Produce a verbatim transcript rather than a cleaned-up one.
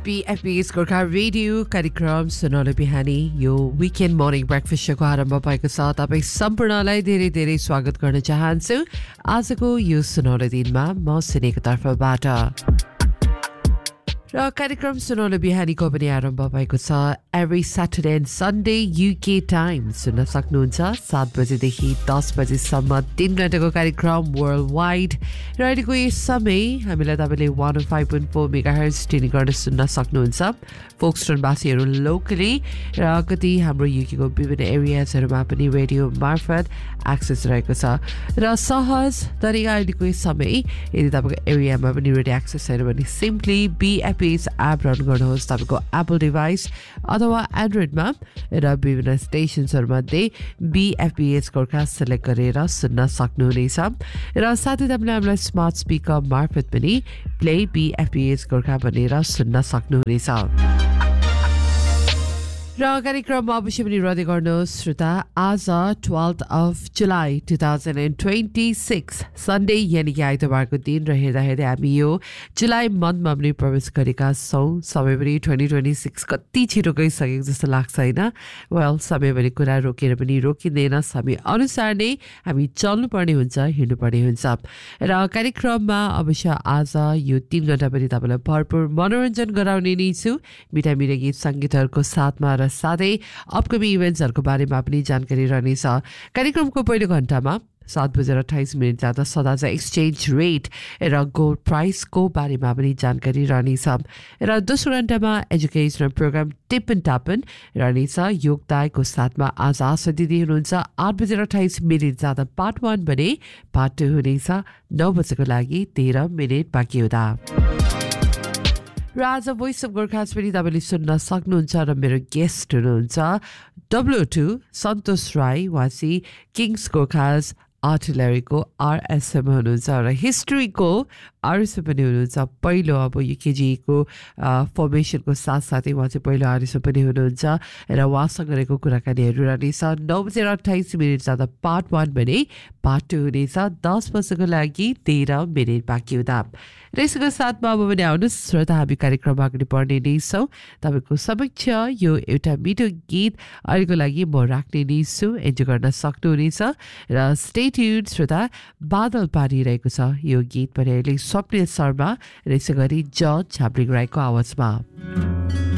बीएफपीएस Gorkha radio कार्यक्रम सुनौलो बिहानी यो विकेन्ड मर्निङ ब्रेकफास्ट शोको आरम्भ भएको छ। तपाईँ सम्पूर्णलाई धेरै धेरै स्वागत गर्न चाहन्छु आजको यो सुनौलो दिनमा म सिनेको तर्फबाट। र कार्यक्रम सुनौलो बिहानीको पनि आरम्भ भएको छ। Every Saturday and Sunday UK time सुन्न सक्नुहुन्छ सात बजेदेखि दस बजेसम्म तीन घण्टाको कार्यक्रम वर्ल्ड वाइड। र अहिलेको यस समय हामीलाई तपाईँले one five point four mega hertz tune गर्न सुन्न सक्नुहुन्छ फोक्सटोनवासीहरू लोकली र कति हाम्रो युकेको विभिन्न एरियाजहरूमा पनि रेडियो मार्फत एक्सेस रहेको छ। र सहज तरिका अहिलेको यस समय यदि तपाईँको एरियामा पनि रेडियो एक्सेस छैन भने सिम्पली बीएफपीएस एप रन गर्नुहोस् तपाईँको एप्पल डिभाइस अथवा एन्ड्रोइडमा र विभिन्न स्टेसन्सहरूमध्ये बीएफपीएस गोर्खा सेलेक्ट गरेर सुन्न सक्नुहुनेछ। र साथै तपाईँले हामीलाई स्मार्ट स्पिकर मार्फत पनि प्ले बीएफपीएस गोर्खा भनेर सुन्न सक्नुहुनेछ। र कार्यक्रममा अवश्य पनि रद्द गर्नुहोस् श्रोता। आज twelfth of July two thousand and twenty six Sunday यानि कि आइतबारको दिन र हेर्दा हेर्दै हामी यो जुलाई मन्थमा पनि प्रवेश गरेका छौँ। समय पनि ट्वेन्टी ट्वेन्टी सिक्स कति छिटो गइसकेको जस्तो लाग्छ होइन। वेल समय भने कुरा रोकेर पनि रोकिँदैन, समय अनुसार नै हामी चल्नुपर्ने हुन्छ, हिँड्नुपर्ने हुन्छ। र कार्यक्रममा अवश्य आज यो तिन घन्टा पनि तपाईँलाई भरपुर मनोरञ्जन गराउने नै छु मिठा मिठा गीत सङ्गीतहरूको साथमा र साथै अपकमिङ इभेन्ट्सहरूको बारेमा पनि जानकारी रहनेछ। कार्यक्रमको पहिलो घण्टामा सात बजेर अठाइस मिनट जाँदा सदा चाहिँ एक्सचेन्ज रेट र गोल्ड प्राइसको बारेमा पनि जानकारी रहनेछ। र दोस्रो घण्टामा एजुकेसनल प्रोग्राम टिप एन्ड टापन रहनेछ योगदायको साथमा आज आशा दिदी हुनुहुन्छ। आठ बजेर अठाइस मिनट जाँदा पार्ट वान भने पार्ट टू हुनेछ नौ बजेको लागि तेह्र मिनट बाँकी हुँदा। र आज भोइस अफ गोर्खाज पनि तपाईँले सुन्न सक्नुहुन्छ र मेरो गेस्ट हुनुहुन्छ डब्लु टू सन्तोष राई वासी किङ्स गोर्खाज आर्टिलरीको आरएसएम हुनुहुन्छ र हिस्ट्रीको आरएसएम पनि हुनुहुन्छ। पहिलो अब युकेजीको फर्मेसनको साथसाथै उहाँ चाहिँ पहिलो आरएसएम पनि हुनुहुन्छ र उहाँसँग गरेको कुराकानीहरू रहनेछ। नौ बजेर अठाइस मिनट जाँदा पार्ट वान भने पार्ट टू हुनेछ दस बजेको लागि तेह्र मिनट बाँकी हुँदा। र यसको साथमा अब पनि आउनुहोस् श्रोता हामी कार्यक्रममा अगाडि बढ्ने नै छौँ। तपाईँको समक्ष यो एउटा मिठो गीत अहिलेको लागि म राख्ने नै छु, इन्जोय गर्न सक्नुहुनेछ। र स्टे ट्युन्ड श्रोता बादल पारिरहेको छ यो गीत पनि अहिले स्वप्निल शर्मा र यसै गरी जर्ज छाप्लिङ राईको आवाजमा।